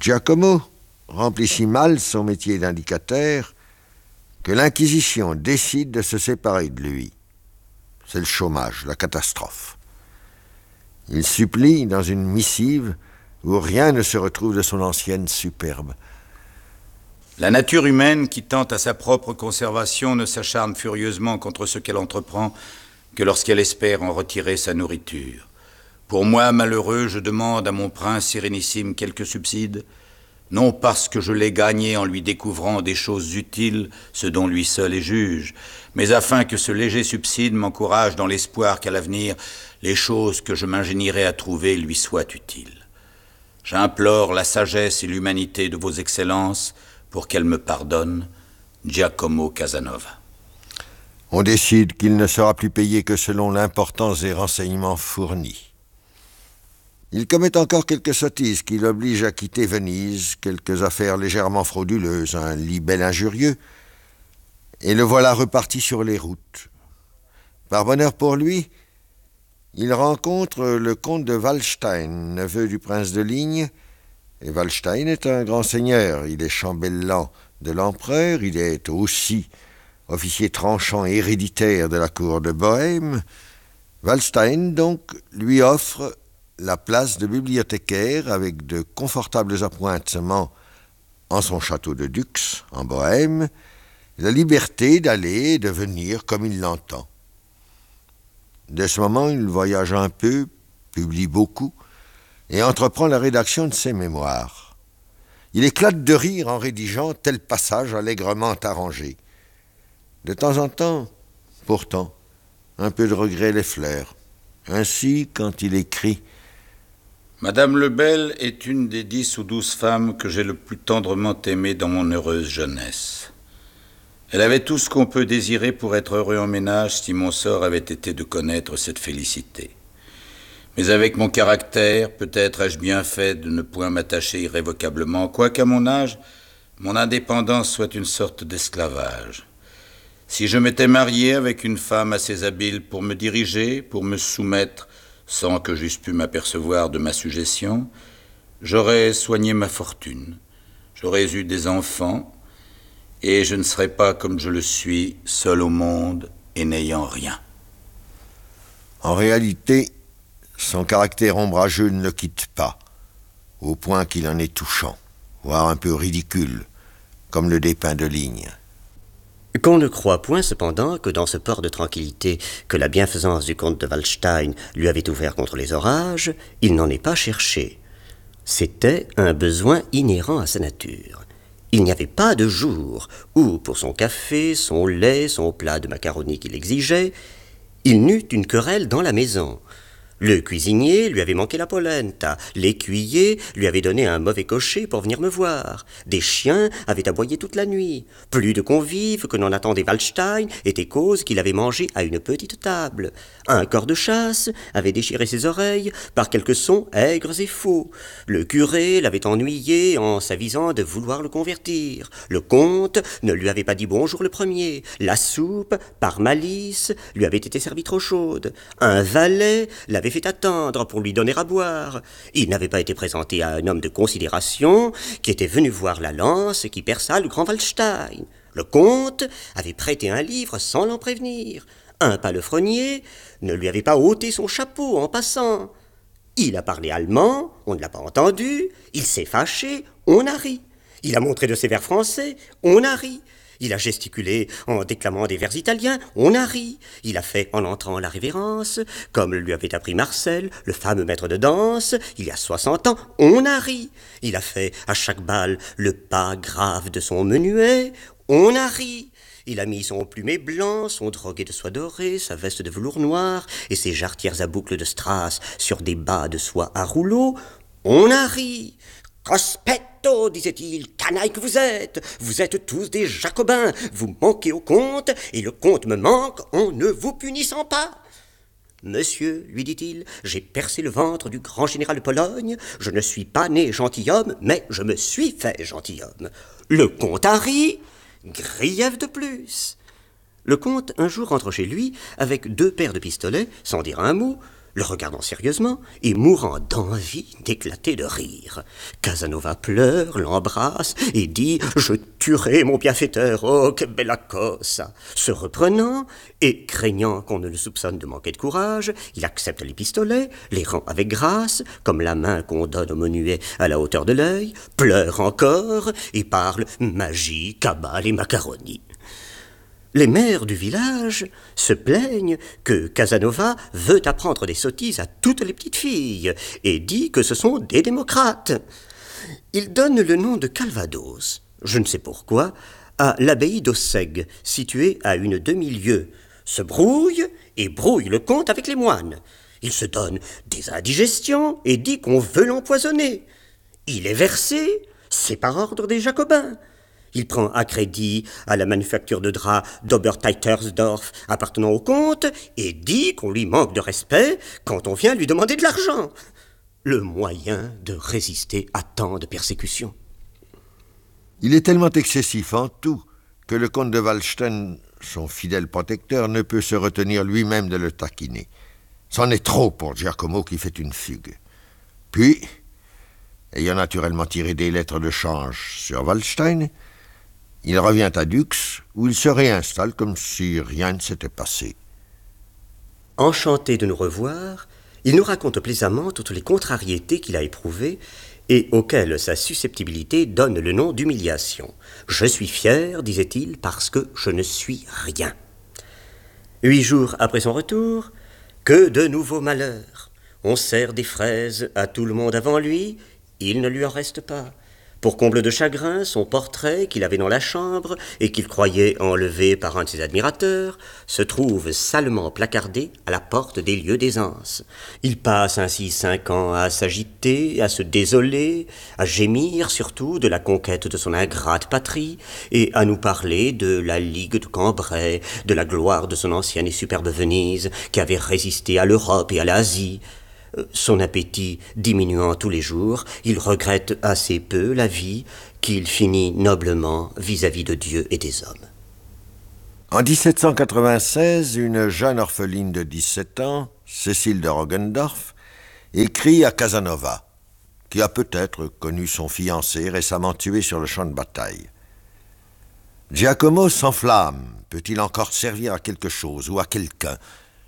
Giacomo remplit si mal son métier d'indicateur que l'Inquisition décide de se séparer de lui. C'est le chômage, la catastrophe. Il supplie dans une missive où rien ne se retrouve de son ancienne superbe. La nature humaine, qui tente à sa propre conservation, ne s'acharne furieusement contre ce qu'elle entreprend que lorsqu'elle espère en retirer sa nourriture. Pour moi, malheureux, je demande à mon prince sérénissime quelques subsides, non parce que je l'ai gagné en lui découvrant des choses utiles, ce dont lui seul est juge, mais afin que ce léger subside m'encourage dans l'espoir qu'à l'avenir, les choses que je m'ingénierai à trouver lui soient utiles. J'implore la sagesse et l'humanité de vos excellences pour qu'elles me pardonnent, Giacomo Casanova. On décide qu'il ne sera plus payé que selon l'importance des renseignements fournis. Il commet encore quelques sottises qui l'obligent à quitter Venise, quelques affaires légèrement frauduleuses, un libelle injurieux, et le voilà reparti sur les routes. Par bonheur pour lui, il rencontre le comte de Waldstein, neveu du prince de Ligne, et Waldstein est un grand seigneur. Il est chambellan de l'empereur, il est aussi officier tranchant et héréditaire de la cour de Bohême. Waldstein, donc, lui offre la place de bibliothécaire avec de confortables appointements en son château de Dux, en Bohême, la liberté d'aller et de venir comme il l'entend. De ce moment, il voyage un peu, publie beaucoup, et entreprend la rédaction de ses mémoires. Il éclate de rire en rédigeant tel passage allègrement arrangé. De temps en temps, pourtant, un peu de regret l'effleure. Ainsi, quand il écrit « Madame Lebel est une des 10 ou 12 femmes que j'ai le plus tendrement aimées dans mon heureuse jeunesse. Elle avait tout ce qu'on peut désirer pour être heureux en ménage si mon sort avait été de connaître cette félicité. Mais avec mon caractère, peut-être ai-je bien fait de ne point m'attacher irrévocablement, quoiqu'à mon âge, mon indépendance soit une sorte d'esclavage. Si je m'étais marié avec une femme assez habile pour me diriger, pour me soumettre, sans que j'eusse pu m'apercevoir de ma sujétion, j'aurais soigné ma fortune, j'aurais eu des enfants, et je ne serais pas comme je le suis, seul au monde et n'ayant rien. » En réalité, son caractère ombrageux ne le quitte pas, au point qu'il en est touchant, voire un peu ridicule, comme le dépeint de Ligne. Qu'on ne croit point cependant que dans ce port de tranquillité que la bienfaisance du comte de Waldstein lui avait ouvert contre les orages, il n'en est pas cherché. C'était un besoin inhérent à sa nature. Il n'y avait pas de jour où, pour son café, son lait, son plat de macaroni qu'il exigeait, il n'eut une querelle dans la maison. Le cuisinier lui avait manqué la polenta, l'écuyer lui avait donné un mauvais cocher pour venir me voir, des chiens avaient aboyé toute la nuit, plus de convives que n'en attendait Waldstein étaient cause qu'il avait mangé à une petite table, un cor de chasse avait déchiré ses oreilles par quelques sons aigres et faux, le curé l'avait ennuyé en s'avisant de vouloir le convertir, le comte ne lui avait pas dit bonjour le premier, la soupe, par malice, lui avait été servie trop chaude, un valet l'avait fait attendre pour lui donner à boire. Il n'avait pas été présenté à un homme de considération qui était venu voir la lance qui perça le grand Waldstein. Le comte avait prêté un livre sans l'en prévenir. Un palefrenier ne lui avait pas ôté son chapeau en passant. Il a parlé allemand, on ne l'a pas entendu. Il s'est fâché, on a ri. Il a montré de ses vers français, on a ri. Il a gesticulé en déclamant des vers italiens, on a ri. Il a fait en entrant la révérence, comme lui avait appris Marcel, le fameux maître de danse, il y a 60 ans, on a ri. Il a fait à chaque bal le pas grave de son menuet, on a ri. Il a mis son plumet blanc, son droguet de soie dorée, sa veste de velours noir et ses jarretières à boucles de strass sur des bas de soie à rouleaux, on a ri. Cospetto, disait-il, canaille que vous êtes tous des jacobins, vous manquez au comte, et le comte me manque en ne vous punissant pas. Monsieur, lui dit-il, j'ai percé le ventre du grand général de Pologne, je ne suis pas né gentilhomme, mais je me suis fait gentilhomme. Le comte a ri, grief de plus. Le comte un jour rentre chez lui avec 2 paires de pistolets, sans dire un mot, le regardant sérieusement et mourant d'envie d'éclater de rire. Casanova pleure, l'embrasse et dit « Je tuerai mon bienfaiteur, oh, que bella cosa !» Se reprenant et craignant qu'on ne le soupçonne de manquer de courage, il accepte les pistolets, les rend avec grâce, comme la main qu'on donne au menuet à la hauteur de l'œil, pleure encore et parle magie, cabale et macaroni. Les maires du village se plaignent que Casanova veut apprendre des sottises à toutes les petites filles et dit que ce sont des démocrates. Il donne le nom de Calvados, je ne sais pourquoi, à l'abbaye d'Ossègue, située à une demi-lieue, se brouille et brouille le comte avec les moines. Il se donne des indigestions et dit qu'on veut l'empoisonner. Il est versé, c'est par ordre des Jacobins. Il prend à crédit à la manufacture de draps d'Oberteitersdorf appartenant au comte et dit qu'on lui manque de respect quand on vient lui demander de l'argent. Le moyen de résister à tant de persécutions. Il est tellement excessif en tout que le comte de Waldstein, son fidèle protecteur, ne peut se retenir lui-même de le taquiner. C'en est trop pour Giacomo qui fait une fugue. Puis, ayant naturellement tiré des lettres de change sur Waldstein, il revient à Dux, où il se réinstalle comme si rien ne s'était passé. Enchanté de nous revoir, il nous raconte plaisamment toutes les contrariétés qu'il a éprouvées et auxquelles sa susceptibilité donne le nom d'humiliation. « Je suis fier, disait-il, parce que je ne suis rien. » 8 jours après son retour, que de nouveaux malheurs. On sert des fraises à tout le monde avant lui, il ne lui en reste pas. Pour comble de chagrin, son portrait qu'il avait dans la chambre et qu'il croyait enlevé par un de ses admirateurs se trouve salement placardé à la porte des lieux d'aisance. Il passe ainsi 5 ans à s'agiter, à se désoler, à gémir surtout de la conquête de son ingrate patrie et à nous parler de la Ligue de Cambrai, de la gloire de son ancienne et superbe Venise qui avait résisté à l'Europe et à l'Asie. Son appétit diminuant tous les jours, il regrette assez peu la vie qu'il finit noblement vis-à-vis de Dieu et des hommes. En 1796, une jeune orpheline de 17 ans, Cécile de Roggendorf, écrit à Casanova, qui a peut-être connu son fiancé récemment tué sur le champ de bataille. Giacomo s'enflamme, peut-il encore servir à quelque chose ou à quelqu'un ?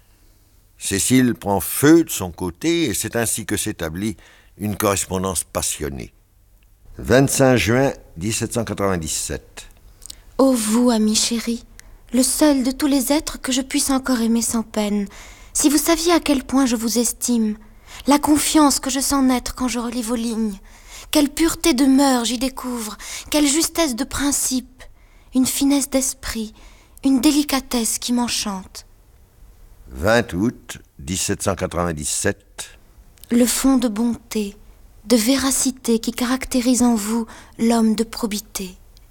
Cécile prend feu de son côté et c'est ainsi que s'établit une correspondance passionnée. 25 juin 1797. Ô vous, ami chéri, le seul de tous les êtres que je puisse encore aimer sans peine, si vous saviez à quel point je vous estime, la confiance que je sens naître quand je relis vos lignes, quelle pureté de mœurs j'y découvre, quelle justesse de principe, une finesse d'esprit, une délicatesse qui m'enchante. 20 août 1797. Le fond de bonté, de véracité qui caractérise en vous l'homme de probité.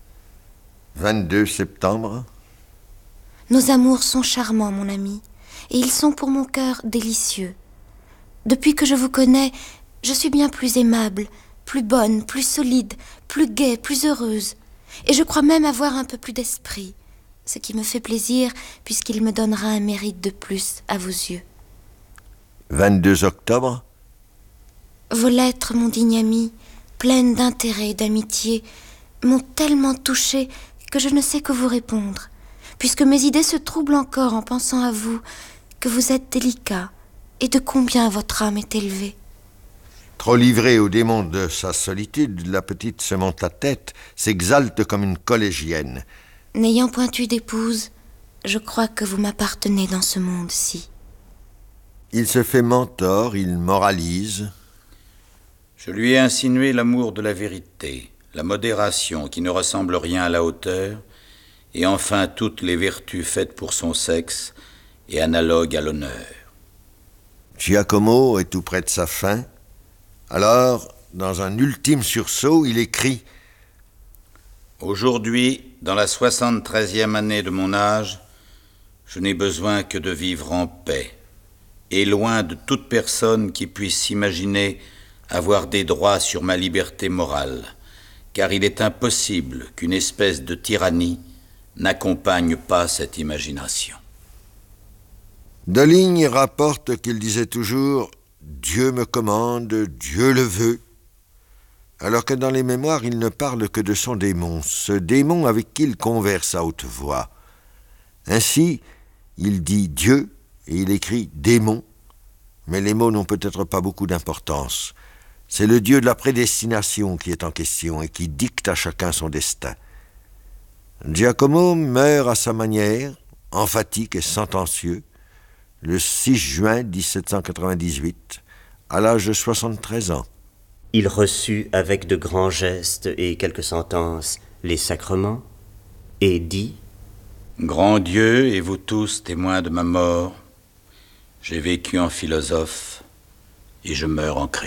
22 septembre. Nos amours sont charmants, mon ami, et ils sont pour mon cœur délicieux. Depuis que je vous connais, je suis bien plus aimable, plus bonne, plus solide, plus gaie, plus heureuse, et je crois même avoir un peu plus d'esprit. Ce qui me fait plaisir, puisqu'il me donnera un mérite de plus à vos yeux. 22 octobre. Vos lettres, mon digne ami, pleines d'intérêt et d'amitié, m'ont tellement touchée que je ne sais que vous répondre, puisque mes idées se troublent encore en pensant à vous, que vous êtes délicat, et de combien votre âme est élevée. Trop livrée au démon de sa solitude, la petite se monte la tête, s'exalte comme une collégienne. N'ayant point eu d'épouse, je crois que vous m'appartenez dans ce monde-ci. Il se fait mentor, il moralise. Je lui ai insinué l'amour de la vérité, la modération qui ne ressemble rien à la hauteur, et enfin toutes les vertus faites pour son sexe et analogues à l'honneur. Giacomo est tout près de sa fin. Alors, dans un ultime sursaut, il écrit « Aujourd'hui, dans la 73e année de mon âge, je n'ai besoin que de vivre en paix, et loin de toute personne qui puisse s'imaginer avoir des droits sur ma liberté morale, car il est impossible qu'une espèce de tyrannie n'accompagne pas cette imagination. » De Ligne rapporte qu'il disait toujours « Dieu me commande, Dieu le veut », alors que dans les mémoires, il ne parle que de son démon, ce démon avec qui il converse à haute voix. Ainsi, il dit Dieu et il écrit démon, mais les mots n'ont peut-être pas beaucoup d'importance. C'est le Dieu de la prédestination qui est en question et qui dicte à chacun son destin. Giacomo meurt à sa manière, emphatique et sentencieux, le 6 juin 1798, à l'âge de 73 ans. Il reçut avec de grands gestes et quelques sentences les sacrements et dit « Grand Dieu et vous tous témoins de ma mort, j'ai vécu en philosophe et je meurs en chrétien. »